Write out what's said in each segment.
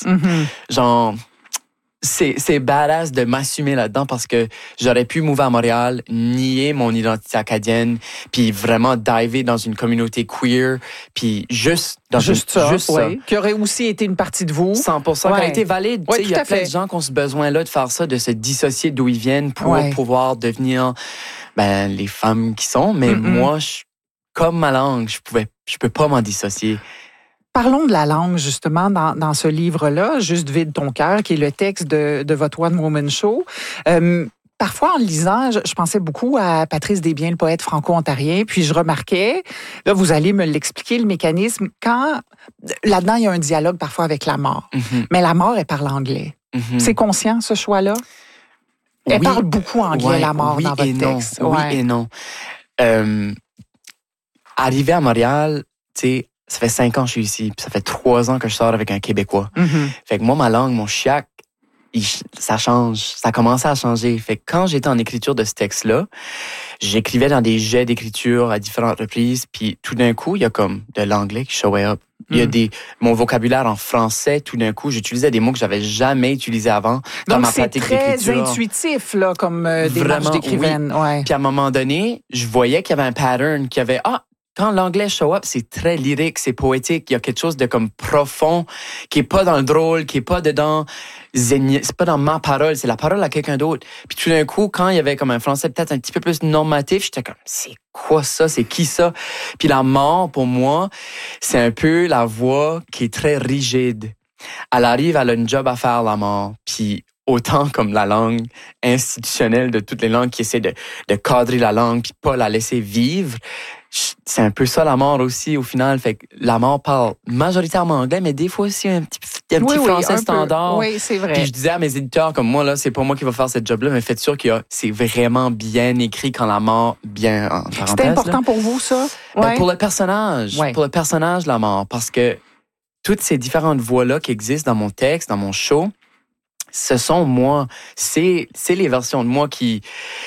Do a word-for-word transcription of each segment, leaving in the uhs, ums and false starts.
Mm-hmm. Genre, c'est, c'est badass de m'assumer là-dedans parce que j'aurais pu mouver à Montréal, nier mon identité acadienne, puis vraiment diver dans une communauté queer, puis juste dans juste une, ça, juste oui. ça. Qui aurait aussi été une partie de vous. cent pour cent Ouais. qui a été valide. Ouais, Il y a tout à plein fait. de gens qui ont ce besoin-là de faire ça, de se dissocier d'où ils viennent pour Ouais. pouvoir devenir ben, les femmes qui sont. Mais Mm-mm. moi, je, comme ma langue, je pouvais, je peux pas m'en dissocier. Parlons de la langue, justement, dans, dans ce livre-là, Juste vide ton cœur, qui est le texte de, de votre One Woman Show. Euh, Parfois, en le lisant, je, je pensais beaucoup à Patrice Desbiens, le poète franco-ontarien, puis je remarquais, là, vous allez me l'expliquer, le mécanisme, quand, là-dedans, il y a un dialogue parfois avec la mort. Mm-hmm. Mais la mort, elle parle anglais. Mm-hmm. C'est conscient, ce choix-là? Elle Oui. parle beaucoup anglais, Ouais, la mort, oui dans votre et non. texte. Oui Ouais. et non. Euh, arrivé à Montréal, tu sais, ça fait cinq ans que je suis ici, puis ça fait trois ans que je sors avec un Québécois. Mm-hmm. Fait que moi, ma langue, mon chiac, il, ça change. Ça commençait à changer. Fait que quand j'étais en écriture de ce texte-là, j'écrivais dans des jets d'écriture à différentes reprises, puis tout d'un coup, il y a comme de l'anglais qui showait up. Il y a Mm. des, mon vocabulaire en français, tout d'un coup, j'utilisais des mots que j'avais jamais utilisés avant dans Donc, ma c'est pratique très d'écriture. intuitif, là, comme euh, démarche Vraiment, d'écrivaine. Ouais. Puis à un moment donné, je voyais qu'il y avait un pattern, qu'il y avait, ah, quand l'anglais show up, c'est très lyrique, c'est poétique. Il y a quelque chose de comme profond, qui est pas dans le drôle, qui est pas dedans, zéni- c'est pas dans ma parole, c'est la parole à quelqu'un d'autre. Puis tout d'un coup, quand il y avait comme un français peut-être un petit peu plus normatif, j'étais comme, c'est quoi ça? C'est qui ça? Puis la mort, pour moi, c'est un peu la voix qui est très rigide. Elle arrive, elle a une job à faire, la mort. Puis autant comme la langue institutionnelle de toutes les langues qui essaient de, de cadrer la langue puis pas la laisser vivre, c'est un peu ça la mort aussi au final. Fait que la mort parle majoritairement anglais, mais des fois aussi un petit, un petit Oui, oui, français un peu. standard. Oui, c'est vrai. Puis je disais à mes éditeurs comme moi, là, c'est pas moi qui va faire cette job-là, mais faites sûr que c'est vraiment bien écrit quand la mort, bien en parenthèse. C'était important là. pour vous, ça? Ben, Ouais. pour le personnage, Ouais. pour le personnage, la mort, parce que toutes ces différentes voix-là qui existent dans mon texte, dans mon show, ce sont moi, c'est c'est les versions de moi qui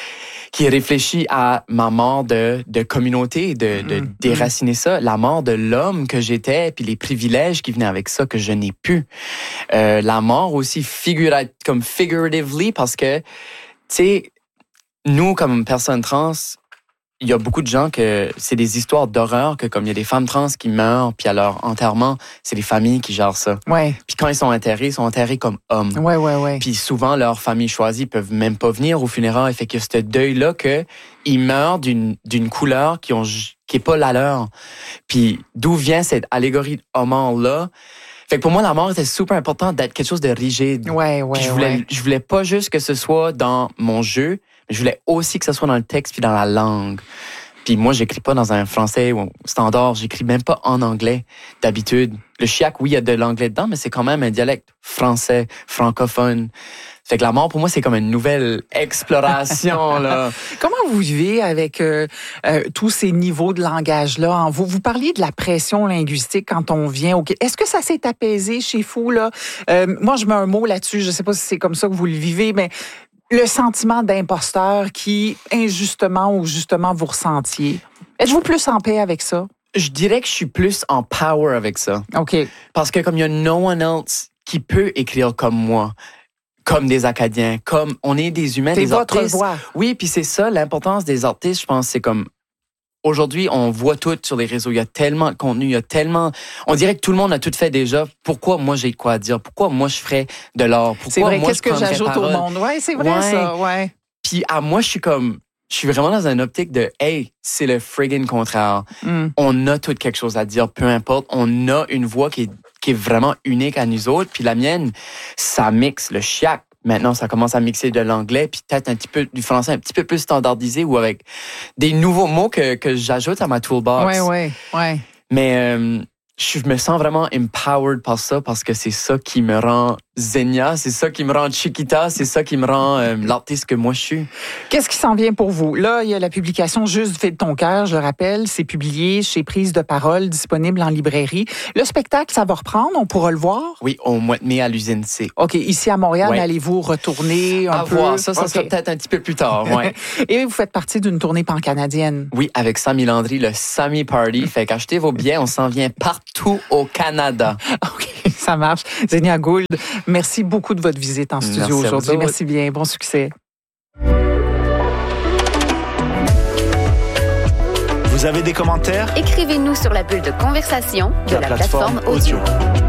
qui réfléchit à ma mort de de communauté, de de Mm-hmm. déraciner ça, la mort de l'homme que j'étais, puis les privilèges qui venaient avec ça que je n'ai plus. Euh, la mort aussi figura comme figuratively parce que tu sais, nous comme personnes trans, il y a beaucoup de gens que c'est des histoires d'horreur que comme il y a des femmes trans qui meurent puis à leur enterrement, c'est les familles qui gèrent ça. Ouais. Puis quand ils sont enterrés, ils sont enterrés comme hommes. Ouais, ouais, ouais. Puis souvent leurs familles choisies peuvent même pas venir aux funérailles, fait que ce deuil là que ils meurent d'une d'une couleur qui ont qui est pas la leur. Puis d'où vient cette allégorie homme là? Fait que pour moi la mort était super important d'être quelque chose de rigide. Ouais, ouais, Puis je voulais ouais. je voulais pas juste que ce soit dans mon jeu, mais je voulais aussi que ce soit dans le texte puis dans la langue. Puis moi, j'écris pas dans un français ou standard, j'écris même pas en anglais d'habitude. Le chiac, oui, il y a de l'anglais dedans, mais c'est quand même un dialecte français, francophone. Fait que la mort, pour moi, c'est comme une nouvelle exploration, là. Comment vous vivez avec euh, euh, tous ces niveaux de langage-là en vous? Vous parliez de la pression linguistique quand on vient au Québec. Est-ce que ça s'est apaisé chez vous, là? Euh, moi, je mets un mot là-dessus. Je sais pas si c'est comme ça que vous le vivez, mais le sentiment d'imposteur qui, injustement ou justement, vous ressentiez. Êtes-vous plus en paix avec ça? Je dirais que je suis plus en power avec ça. OK. Parce que comme il y a no one else qui peut écrire comme moi, comme des Acadiens, comme on est des humains, C'est des votre artistes. voix. Oui, puis c'est ça, l'importance des artistes, je pense, c'est comme aujourd'hui, on voit tout sur les réseaux. Il y a tellement de contenu, il y a tellement... On dirait que tout le monde a tout fait déjà. Pourquoi moi, j'ai de quoi dire? Pourquoi moi, je ferais de l'art? Pourquoi C'est vrai, moi, qu'est-ce je que prendrais j'ajoute parole? au monde? Oui, c'est vrai Ouais. ça, ouais. Puis à moi, je suis comme... Je suis vraiment dans une optique de « Hey, c'est le friggin' contraire. Mm. On a tout quelque chose à dire, peu importe. On a une voix qui est, qui est vraiment unique à nous autres. Puis la mienne, ça mixe le chiac. Maintenant, ça commence à mixer de l'anglais, puis peut-être un petit peu du français, un petit peu plus standardisé ou avec des nouveaux mots que, que j'ajoute à ma toolbox. Oui, oui, oui. Mais euh, je me sens vraiment empowered par ça parce que c'est ça qui me rend Xenia, c'est ça qui me rend Chiquita, c'est ça qui me rend euh, l'artiste que moi je suis. Qu'est-ce qui s'en vient pour vous? Là, il y a la publication Juste vide ton cœur, je le rappelle, c'est publié chez Prise de parole, disponible en librairie. Le spectacle, ça va reprendre, on pourra le voir? Oui, au mois de mai à l'usine C. OK, ici à Montréal, Ouais. allez-vous retourner un À peu? voir, ça, ça OK. sera peut-être un petit peu plus tard, ouais. Et vous faites partie d'une tournée pan-canadienne. Oui, avec Samy Landry, le Samy Party. Fait qu'achetez vos billets, on s'en vient partout au Canada. OK, Ça marche. Zenia Gould, merci beaucoup de votre visite en studio Merci aujourd'hui. Merci bien. Bon succès. Vous avez des commentaires? Écrivez-nous sur la bulle de conversation de la, la plateforme, plateforme audio.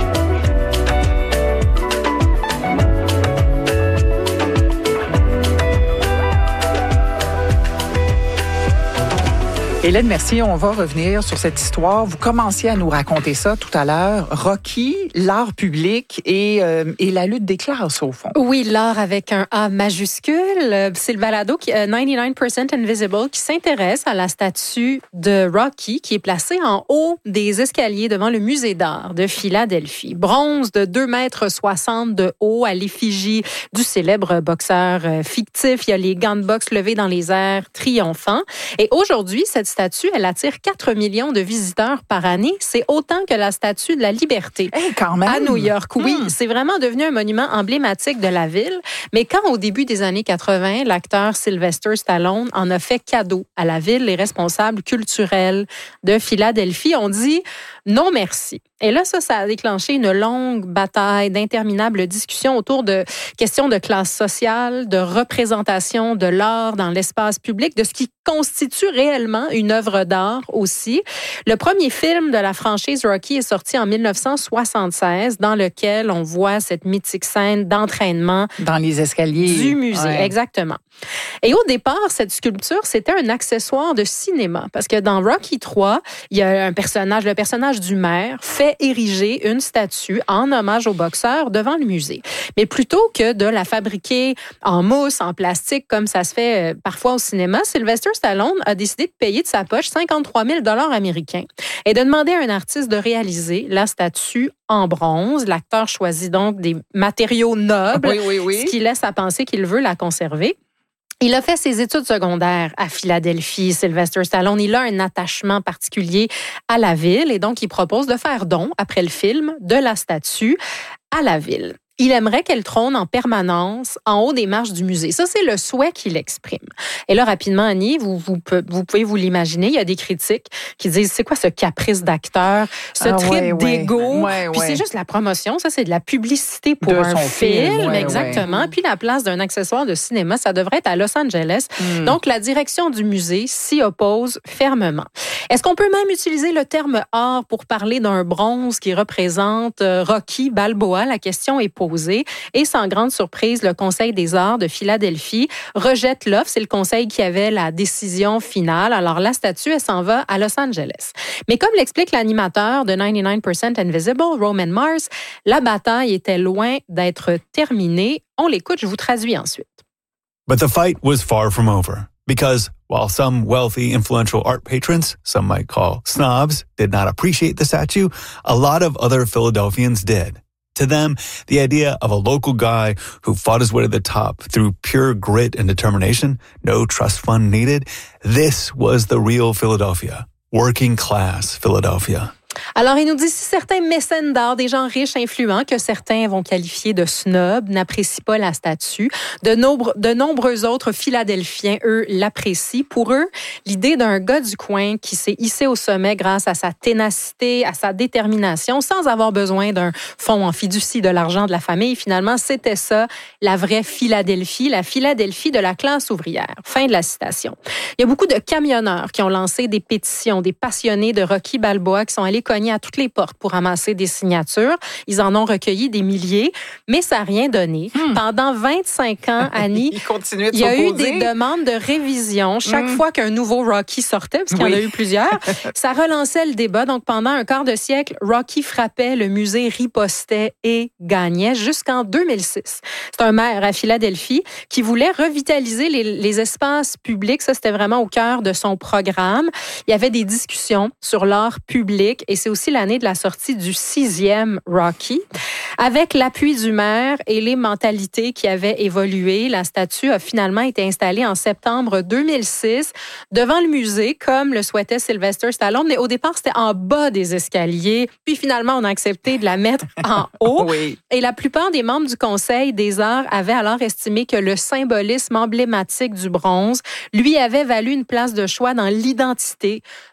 Hélène Mercier, on va revenir sur cette histoire. Vous commenciez à nous raconter ça tout à l'heure. Rocky, l'art public et, euh, et la lutte des classes, au fond. Oui, l'art avec un A majuscule. C'est le balado qui, euh, ninety-nine percent Invisible qui s'intéresse à la statue de Rocky qui est placée en haut des escaliers devant le musée d'art de Philadelphie. Bronze de deux mètres soixante de haut à l'effigie du célèbre boxeur fictif. Il y a les gants de boxe levés dans les airs triomphants. Et aujourd'hui, cette statue, elle attire quatre millions de visiteurs par année. C'est autant que la statue de la Liberté hey, quand même. à New York. Oui, hmm. c'est vraiment devenu un monument emblématique de la ville. Mais quand, au début des années quatre-vingt, l'acteur Sylvester Stallone en a fait cadeau à la ville, les responsables culturels de Philadelphie ont dit non merci. Et là, ça, ça a déclenché une longue bataille d'interminables discussions autour de questions de classe sociale, de représentation de l'art dans l'espace public, de ce qui constitue réellement une œuvre d'art aussi. Le premier film de la franchise Rocky est sorti en dix-neuf cent soixante-seize, dans lequel on voit cette mythique scène d'entraînement dans les escaliers du musée. Ouais. Exactement. Et au départ, cette sculpture, c'était un accessoire de cinéma, parce que dans Rocky trois, il y a un personnage, le personnage du maire, fait ériger une statue en hommage au boxeur devant le musée. Mais plutôt que de la fabriquer en mousse, en plastique, comme ça se fait parfois au cinéma, Sylvester Stallone a décidé de payer de sa poche cinquante-trois mille dollars américains et de demander à un artiste de réaliser la statue en bronze. L'acteur choisit donc des matériaux nobles, oui, oui, oui. ce qui laisse à penser qu'il veut la conserver. Il a fait ses études secondaires à Philadelphie, Sylvester Stallone. Il a un attachement particulier à la ville et donc il propose de faire don, après le film, de la statue à la ville. Il aimerait qu'elle trône en permanence en haut des marches du musée. Ça, c'est le souhait qu'il exprime. Et là, rapidement, Annie, vous, vous, vous pouvez vous l'imaginer, il y a des critiques qui disent, c'est quoi ce caprice d'acteur, ce ah, trip ouais, d'égo, ouais, puis ouais. c'est juste la promotion, ça, c'est de la publicité pour de un son film, film ouais, exactement. Ouais. Puis la place d'un accessoire de cinéma, ça devrait être à Los Angeles. Mm. Donc, la direction du musée s'y oppose fermement. Est-ce qu'on peut même utiliser le terme art pour parler d'un bronze qui représente euh, Rocky Balboa? La question est posée. Et sans grande surprise, le Conseil des arts de Philadelphie rejette l'offre. C'est le conseil qui avait la décision finale. Alors, la statue, elle s'en va à Los Angeles. Mais comme l'explique l'animateur de ninety-nine percent Invisible, Roman Mars, la bataille était loin d'être terminée. On l'écoute, je vous traduis ensuite. But the fight was far from over. Because while some wealthy, influential art patrons, some might call snobs, did not appreciate the statue, a lot of other Philadelphians did. To them, the idea of a local guy who fought his way to the top through pure grit and determination, no trust fund needed, this was the real Philadelphia, working class Philadelphia. Alors, il nous dit si certains mécènes d'art, des gens riches, influents, que certains vont qualifier de snobs, n'apprécient pas la statue, de, nombre, de nombreux autres Philadelphiens, eux, l'apprécient. Pour eux, l'idée d'un gars du coin qui s'est hissé au sommet grâce à sa ténacité, à sa détermination, sans avoir besoin d'un fonds en fiducie de l'argent de la famille, finalement, c'était ça, la vraie Philadelphie, la Philadelphie de la classe ouvrière. Fin de la citation. Il y a beaucoup de camionneurs qui ont lancé des pétitions, des passionnés de Rocky Balboa qui sont allés cogner à toutes les portes pour ramasser des signatures. Ils en ont recueilli des milliers, mais ça n'a rien donné. Hmm. Pendant vingt-cinq ans, Annie, il, il y a eu des demandes de révision chaque hmm. fois qu'un nouveau Rocky sortait, parce qu'il oui. y en a eu plusieurs. Ça relançait le débat. Donc, pendant un quart de siècle, Rocky frappait, le musée ripostait et gagnait jusqu'en deux mille six. C'est un maire à Philadelphie qui voulait revitaliser les, les espaces publics. Ça, c'était vraiment au cœur de son programme. Il y avait des discussions sur l'art public et c'est aussi l'année de la sortie du sixième Rocky. Avec l'appui du maire et les mentalités qui avaient évolué, la statue a finalement été installée en septembre deux mille six devant le musée, comme le souhaitait Sylvester Stallone. Mais au départ, c'était en bas des escaliers. Puis finalement, on a accepté de la mettre en haut. Oui. Et la plupart des membres du Conseil des arts avaient alors estimé que le symbolisme emblématique du bronze lui avait valu une place de choix dans l'identité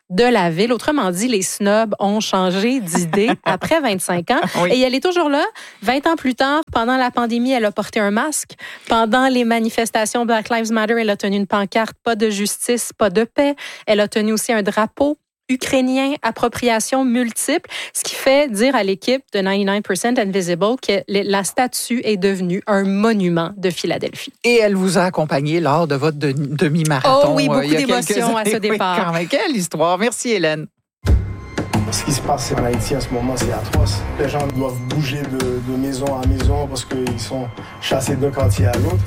de la ville. Autrement dit, les snobs ont changé d'idée après vingt-cinq ans. Oui. Et elle est toujours là. vingt ans plus tard, pendant la pandémie, elle a porté un masque. Pendant les manifestations Black Lives Matter, elle a tenu une pancarte « Pas de justice, pas de paix ». Elle a tenu aussi un drapeau ukrainien, appropriation multiple, ce qui fait dire à l'équipe de quatre-vingt-dix-neuf pour cent Invisible que la statue est devenue un monument de Philadelphie. Et elle vous a accompagné lors de votre demi-marathon. Oh oui, beaucoup d'émotions à ce départ. Oui, quand même. Quelle histoire. Merci, Hélène. Ce qui se passe en Haïti en ce moment, c'est atroce. Les gens doivent bouger de, de maison à maison parce qu'ils sont chassés d'un quartier à l'autre.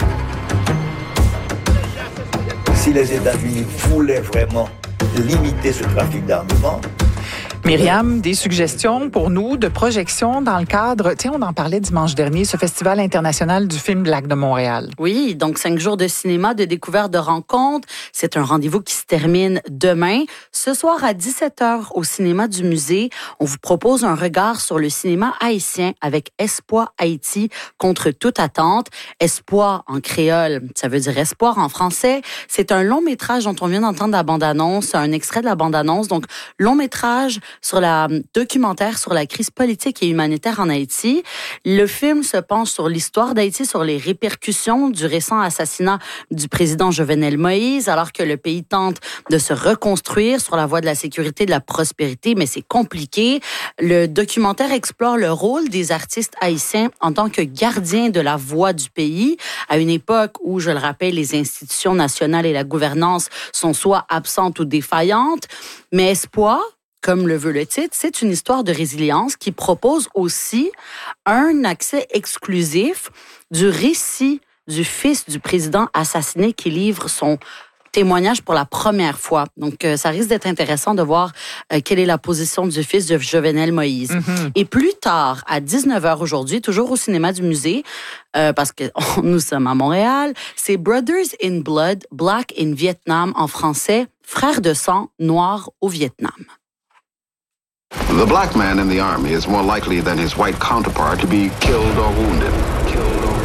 Si les États-Unis voulaient vraiment limiter ce trafic d'armement. Myriam, des suggestions pour nous de projection dans le cadre, tu sais, on en parlait dimanche dernier, ce Festival international du film de Lac de Montréal. Oui, donc cinq jours de cinéma, de découverte, de rencontres. C'est un rendez-vous qui se termine demain. Ce soir à dix-sept heures au cinéma du musée, on vous propose un regard sur le cinéma haïtien avec Espoir Haïti contre toute attente. Espoir en créole, ça veut dire espoir en français. C'est un long métrage dont on vient d'entendre la bande-annonce, un extrait de la bande-annonce. Donc, long métrage sur la documentaire sur la crise politique et humanitaire en Haïti. Le film se penche sur l'histoire d'Haïti, sur les répercussions du récent assassinat du président Jovenel Moïse, alors que le pays tente de se reconstruire sur la voie de la sécurité, de la prospérité, mais c'est compliqué. Le documentaire explore le rôle des artistes haïtiens en tant que gardiens de la voix du pays, à une époque où, je le rappelle, les institutions nationales et la gouvernance sont soit absentes ou défaillantes. Mais Espoir, comme le veut le titre, c'est une histoire de résilience qui propose aussi un accès exclusif du récit du fils du président assassiné qui livre son témoignage pour la première fois. Donc, euh, ça risque d'être intéressant de voir euh, quelle est la position du fils de Jovenel Moïse. Mm-hmm. Et plus tard, à dix-neuf heures aujourd'hui, toujours au cinéma du musée, euh, parce que oh, nous sommes à Montréal, c'est Brothers in Blood, Black in Vietnam en français, frères de sang noirs au Vietnam. The black man in the army is more likely than his white counterpart to be killed or wounded. Killed or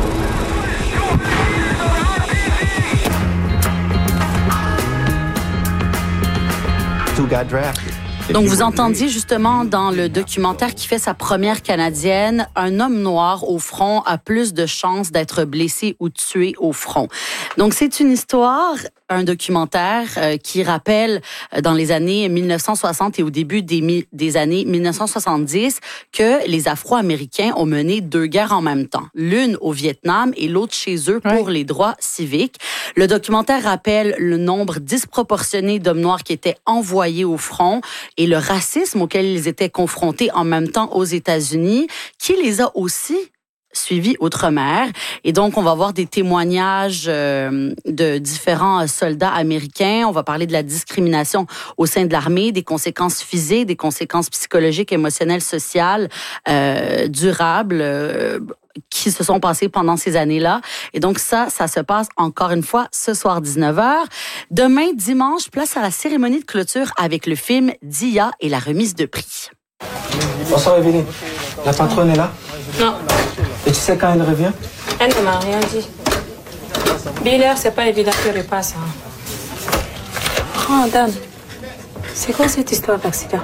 wounded. Who got drafted? Donc, vous entendiez justement dans le documentaire qui fait sa première canadienne, un homme noir au front a plus de chances d'être blessé ou tué au front. Donc, c'est une histoire, un documentaire euh, qui rappelle euh, dans les années mille neuf cent soixante et au début des, mi- des années mille neuf cent soixante-dix que les Afro-Américains ont mené deux guerres en même temps. L'une au Vietnam et l'autre chez eux pour ouais. les droits civiques. Le documentaire rappelle le nombre disproportionné d'hommes noirs qui étaient envoyés au front et le racisme auquel ils étaient confrontés en même temps aux États-Unis, qui les a aussi suivis outre-mer. Et donc, on va voir des témoignages euh, de différents soldats américains. On va parler de la discrimination au sein de l'armée, des conséquences physiques, des conséquences psychologiques, émotionnelles, sociales, euh, durables, euh, qui se sont passées pendant ces années-là. Et donc ça, ça se passe encore une fois ce soir dix-neuf heures. Demain, dimanche, place à la cérémonie de clôture avec le film Dia et la remise de prix. Bonsoir Evelyne. La patronne est là? Non. Et tu sais quand elle revient? Elle ne m'a rien dit. Biller, c'est pas évident qu'elle repasse. Oh, Dan, c'est quoi cette histoire d'accident?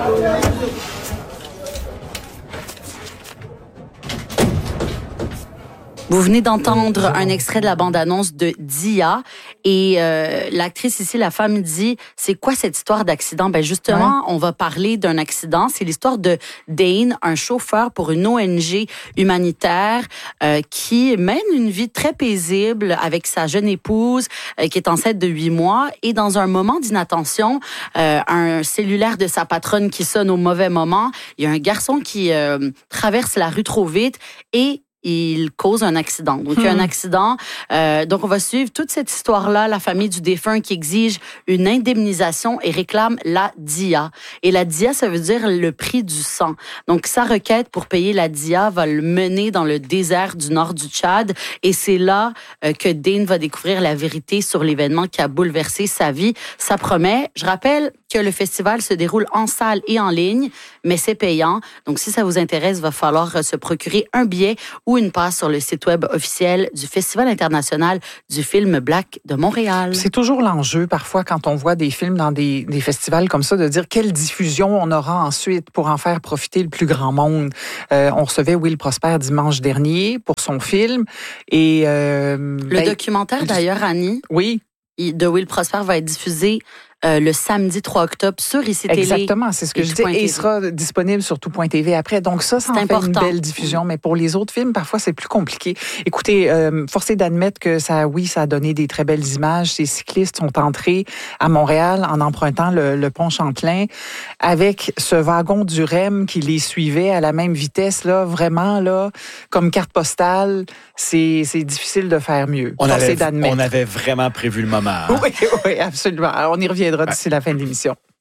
Vous venez d'entendre un extrait de la bande-annonce de Dia et euh, l'actrice ici, la femme, dit « C'est quoi cette histoire d'accident? » Ben justement, ouais. on va parler d'un accident. C'est l'histoire de Dane, un chauffeur pour une O N G humanitaire euh, qui mène une vie très paisible avec sa jeune épouse euh, qui est enceinte de huit mois. Et dans un moment d'inattention, euh, un cellulaire de sa patronne qui sonne au mauvais moment, il y a un garçon qui euh, traverse la rue trop vite et il cause un accident. Donc, il y a un accident. Euh, donc, on va suivre toute cette histoire-là, la famille du défunt qui exige une indemnisation et réclame la D I A. Et la D I A, ça veut dire le prix du sang. Donc, sa requête pour payer la D I A va le mener dans le désert du nord du Tchad. Et c'est là euh, que Dane va découvrir la vérité sur l'événement qui a bouleversé sa vie. Ça promet. Je rappelle que le festival se déroule en salle et en ligne, mais c'est payant. Donc, si ça vous intéresse, il va falloir se procurer un billet ou ou une passe sur le site web officiel du Festival international du film Black de Montréal. C'est toujours l'enjeu, parfois, quand on voit des films dans des, des festivals comme ça, de dire quelle diffusion on aura ensuite pour en faire profiter le plus grand monde. Euh, on recevait Will Prosper dimanche dernier pour son film. Et, euh, le ben, documentaire, d'ailleurs, Annie, oui. de Will Prosper va être diffusé Euh, le samedi trois octobre sur I C Télé. Exactement, c'est ce que je dis. Et il sera disponible sur tout point T V après. Donc ça, ça en fait une belle diffusion. Mais pour les autres films, parfois, c'est plus compliqué. Écoutez, euh, force est d'admettre que ça, oui, ça a donné des très belles images. Ces cyclistes sont entrés à Montréal en empruntant le, le pont Champlain avec ce wagon du R E M qui les suivait à la même vitesse. Là, vraiment, là, comme carte postale, c'est, c'est difficile de faire mieux. On force avait, est d'admettre. On avait vraiment prévu le moment. Hein? Oui, oui, absolument. Alors, on y reviendra d'ici la fin de l'émission.